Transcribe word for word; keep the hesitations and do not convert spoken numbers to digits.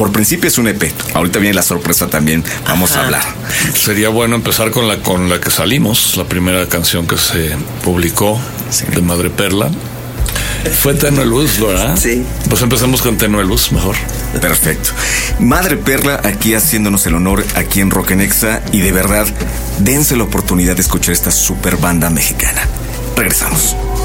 Por principio es un E P. Ahorita viene la sorpresa también. Vamos Ajá. a hablar. Sería bueno empezar con la con la que salimos, la primera canción que se publicó sí. de Madre Perla. Fue Tenue Luz, ¿verdad? Sí. Pues empecemos con Tenue Luz, mejor. Perfecto. Madre Perla, aquí haciéndonos el honor, aquí en Rock en Exa. Y de verdad, dense la oportunidad de escuchar esta super banda mexicana. Regresamos.